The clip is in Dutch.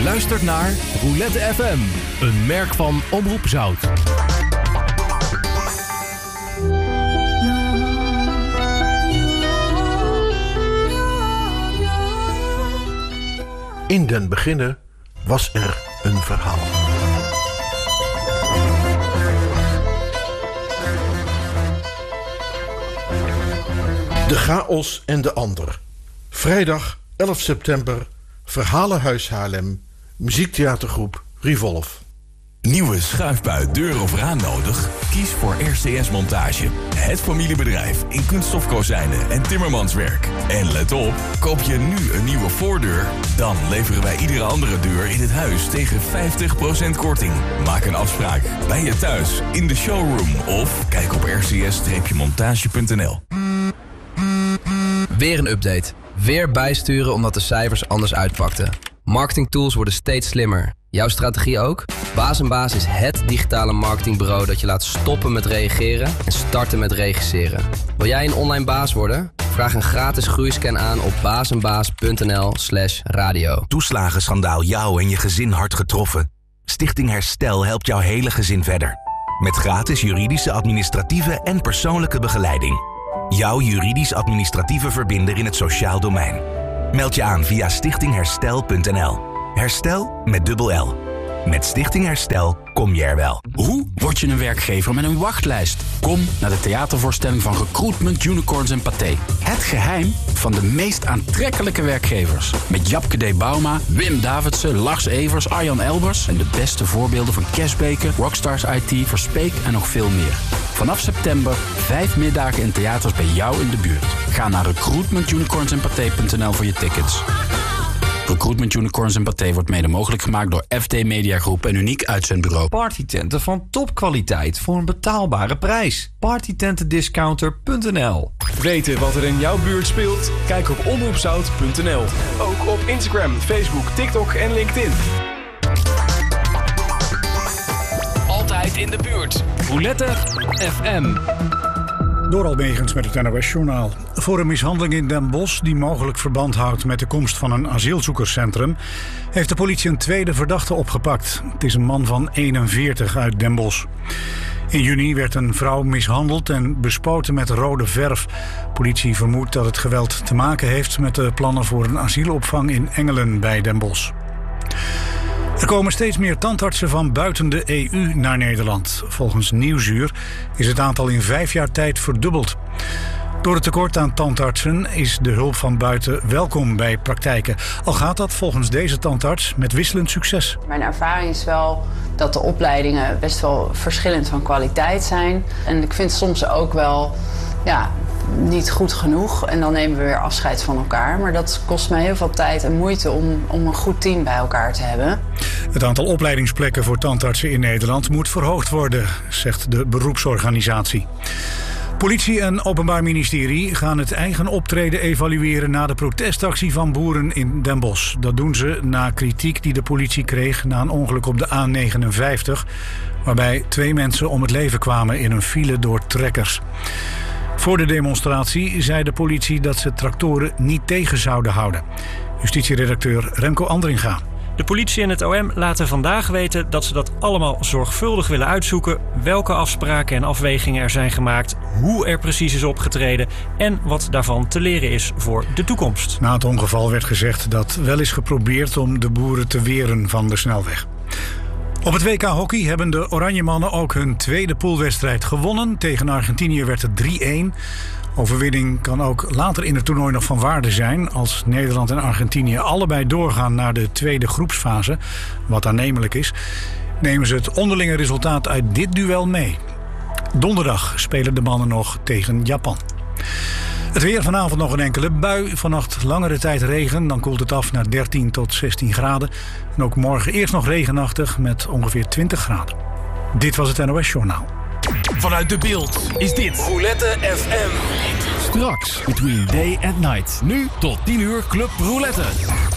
Je luistert naar Roulette FM, een merk van Omroep Zout. In den beginne was er een verhaal. De chaos en de ander. Vrijdag 11 september, Verhalenhuis Haarlem, muziektheatergroep Revolve. Nieuwe schuifbui, deur of raam nodig? Kies voor RCS Montage. Het familiebedrijf in kunststofkozijnen en timmermanswerk. En let op, koop je nu een nieuwe voordeur, dan leveren wij iedere andere deur in het huis tegen 50% korting. Maak een afspraak bij je thuis, in de showroom of kijk op rcs-montage.nl. Weer een update. Weer bijsturen omdat de cijfers anders uitpakten. Marketingtools worden steeds slimmer. Jouw strategie ook? Baas & Baas is het digitale marketingbureau dat je laat stoppen met reageren en starten met regisseren. Wil jij een online baas worden? Vraag een gratis groeiscan aan op baasnbaas.nl/radio. Toeslagenschandaal jou en je gezin hard getroffen? Stichting Herstel helpt jouw hele gezin verder. Met gratis juridische, administratieve en persoonlijke begeleiding. Jouw juridisch-administratieve verbinder in het sociaal domein. Meld je aan via stichtingherstel.nl. Herstel met dubbel L. Met Stichting Herstel kom je er wel. Hoe word je een werkgever met een wachtlijst? Kom naar de theatervoorstelling van Recruitment, Unicorns en Pathé. Het geheim van de meest aantrekkelijke werkgevers. Met Japke D. Bauma, Wim Davidsen, Lars Evers, Arjan Elbers... en de beste voorbeelden van Cashbeke, Rockstars IT, Verspeek en nog veel meer. Vanaf september 5 middagen in theaters bij jou in de buurt. Ga naar recruitmentunicornsenpathé.nl voor je tickets. Recruitment Unicorns en Pathé wordt mede mogelijk gemaakt door FD Media Groep en Uniek Uitzendbureau. Partytenten van topkwaliteit voor een betaalbare prijs. Partytentendiscounter.nl. Weten wat er in jouw buurt speelt? Kijk op omroepzout.nl. Ook op Instagram, Facebook, TikTok en LinkedIn. Altijd in de buurt. Roulette FM. Door Almegens met het NOS-journaal. Voor een mishandeling in Den Bosch die mogelijk verband houdt met de komst van een asielzoekerscentrum, heeft de politie een tweede verdachte opgepakt. Het is een man van 41 uit Den Bosch. In juni werd een vrouw mishandeld en bespoten met rode verf. Politie vermoedt dat het geweld te maken heeft met de plannen voor een asielopvang in Engelen bij Den Bosch. Er komen steeds meer tandartsen van buiten de EU naar Nederland. Volgens Nieuwsuur is het aantal in 5 jaar tijd verdubbeld. Door het tekort aan tandartsen is de hulp van buiten welkom bij praktijken. Al gaat dat volgens deze tandarts met wisselend succes. Mijn ervaring is wel dat de opleidingen best wel verschillend van kwaliteit zijn. En ik vind soms ook wel niet goed genoeg. En dan nemen we weer afscheid van elkaar. Maar dat kost mij heel veel tijd en moeite om een goed team bij elkaar te hebben. Het aantal opleidingsplekken voor tandartsen in Nederland moet verhoogd worden, zegt de beroepsorganisatie. Politie en Openbaar Ministerie gaan het eigen optreden evalueren na de protestactie van boeren in Den Bosch. Dat doen ze na kritiek die de politie kreeg na een ongeluk op de A59, waarbij 2 mensen om het leven kwamen in een file door trekkers. Voor de demonstratie zei de politie dat ze tractoren niet tegen zouden houden. Justitieredacteur Remco Andringa. De politie en het OM laten vandaag weten dat ze dat allemaal zorgvuldig willen uitzoeken, welke afspraken en afwegingen er zijn gemaakt, hoe er precies is opgetreden en wat daarvan te leren is voor de toekomst. Na het ongeval werd gezegd dat wel is geprobeerd om de boeren te weren van de snelweg. Op het WK hockey hebben de Oranjemannen ook hun tweede poolwedstrijd gewonnen. Tegen Argentinië werd het 3-1. Overwinning kan ook later in het toernooi nog van waarde zijn. Als Nederland en Argentinië allebei doorgaan naar de tweede groepsfase, wat aannemelijk is, nemen ze het onderlinge resultaat uit dit duel mee. Donderdag spelen de mannen nog tegen Japan. Het weer, vanavond nog een enkele bui. Vannacht langere tijd regen, dan koelt het af naar 13 tot 16 graden. En ook morgen eerst nog regenachtig met ongeveer 20 graden. Dit was het NOS Journaal. Vanuit de Beeld is dit Roulette FM. Straks Between Day and Night. Nu tot 10 uur Club Roulette.